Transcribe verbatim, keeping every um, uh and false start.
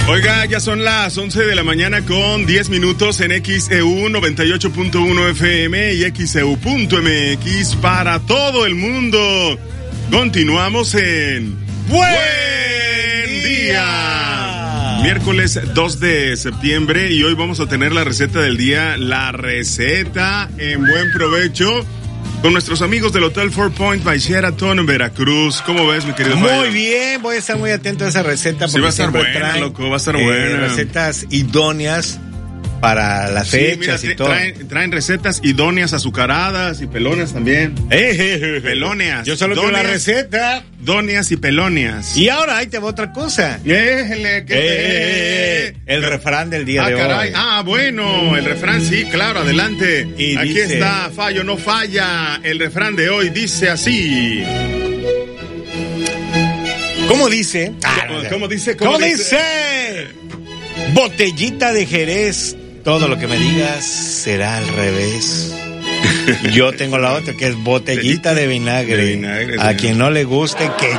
Oiga, ya son las once de la mañana con diez minutos en X E U noventa y ocho punto uno F M y X E U punto M X para todo el mundo. Continuamos en Buen Día. Miércoles dos de septiembre y hoy vamos a tener la receta del día, la receta en buen provecho con nuestros amigos del Hotel Four Point by Sheraton en Veracruz. ¿Cómo ves, mi querido Muy Mayo? bien, voy a estar muy atento a esa receta. Sí, va a estar buena, traen, loco, va a estar eh, buena. Recetas idóneas para las sí, fechas mira, y todo. Traen, traen recetas idóneas, azucaradas y pelonas también. Eh, eh, eh, pelóneas. Yo solo quiero la receta. Donias y pelonias. Y ahora ahí te va otra cosa. Éjele, que eh, eh, eh, el refrán del día ah, de caray. hoy. Ah, bueno, el refrán, sí, claro, adelante. Y aquí dice, está, fallo no falla. El refrán de hoy dice así. ¿Cómo dice? ¿Cómo, ¿cómo dice? ¿Cómo, ¿Cómo dice? dice? Botellita de Jerez. Todo lo que me digas será al revés. Yo tengo la otra que es botellita de vinagre. De vinagre, A sí. quien no le guste, que